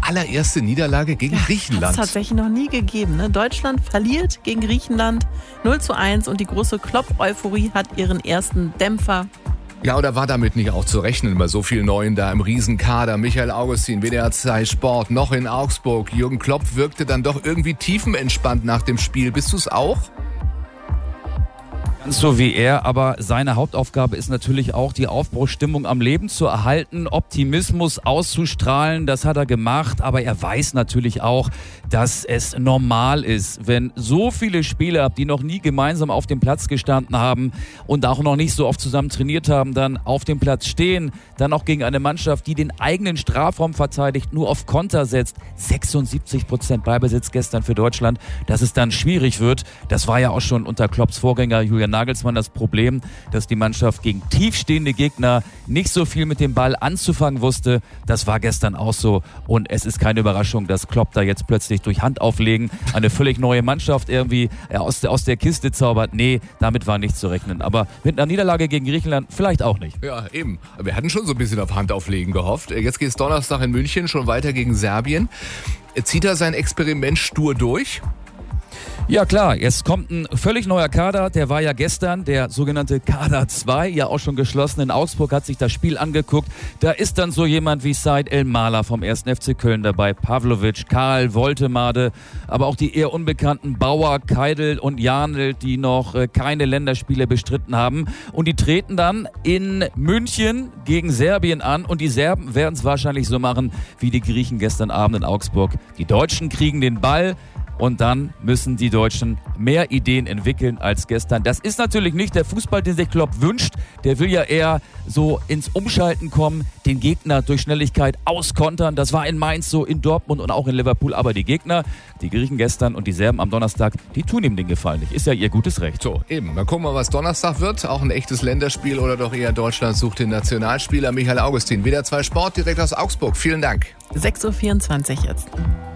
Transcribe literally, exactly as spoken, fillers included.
allererste Niederlage gegen Ja, Griechenland. Das hat es tatsächlich noch nie gegeben. Ne? Deutschland verliert gegen Griechenland null zu eins und die große Klopp-Euphorie hat ihren ersten Dämpfer. Ja, oder war damit nicht auch zu rechnen bei so vielen Neuen da im Riesenkader? Michael Augustin, W D R zwei Sport, noch in Augsburg. Jürgen Klopp wirkte dann doch irgendwie tiefenentspannt nach dem Spiel. Bist du es auch? Ganz so wie er, aber seine Hauptaufgabe ist natürlich auch, die Aufbruchsstimmung am Leben zu erhalten, Optimismus auszustrahlen, das hat er gemacht, aber er weiß natürlich auch, dass es normal ist, wenn so viele Spieler, die noch nie gemeinsam auf dem Platz gestanden haben und auch noch nicht so oft zusammen trainiert haben, dann auf dem Platz stehen, dann auch gegen eine Mannschaft, die den eigenen Strafraum verteidigt, nur auf Konter setzt, sechsundsiebzig Prozent Ballbesitz gestern für Deutschland, dass es dann schwierig wird, das war ja auch schon unter Klopps Vorgänger Julian Nagelsmann das Problem, dass die Mannschaft gegen tiefstehende Gegner nicht so viel mit dem Ball anzufangen wusste. Das war gestern auch so und es ist keine Überraschung, dass Klopp da jetzt plötzlich durch Handauflegen eine völlig neue Mannschaft irgendwie aus der, aus der Kiste zaubert. Nee, damit war nicht zu rechnen. Aber mit einer Niederlage gegen Griechenland vielleicht auch nicht. Ja, eben. Wir hatten schon so ein bisschen auf Handauflegen gehofft. Jetzt geht es Donnerstag in München schon weiter gegen Serbien. Zieht er sein Experiment stur durch? Ja klar, jetzt kommt ein völlig neuer Kader, der war ja gestern, der sogenannte Kader zwei, ja auch schon geschlossen in Augsburg, hat sich das Spiel angeguckt. Da ist dann so jemand wie Said El-Mala vom ersten F C Köln dabei, Pavlovic, Karl Woltemade, aber auch die eher unbekannten Bauer, Keidel und Janel, die noch keine Länderspiele bestritten haben. Und die treten dann in München gegen Serbien an und die Serben werden es wahrscheinlich so machen wie die Griechen gestern Abend in Augsburg. Die Deutschen kriegen den Ball. Und dann müssen die Deutschen mehr Ideen entwickeln als gestern. Das ist natürlich nicht der Fußball, den sich Klopp wünscht. Der will ja eher so ins Umschalten kommen, den Gegner durch Schnelligkeit auskontern. Das war in Mainz so, in Dortmund und auch in Liverpool. Aber die Gegner, die Griechen gestern und die Serben am Donnerstag, die tun ihm den Gefallen nicht. Ist ja ihr gutes Recht. So, eben. Dann gucken wir, was Donnerstag wird. Auch ein echtes Länderspiel oder doch eher Deutschland sucht den Nationalspieler. Michael Augustin, W D R zwei Sport direkt aus Augsburg. Vielen Dank. sechs Uhr vierundzwanzig jetzt.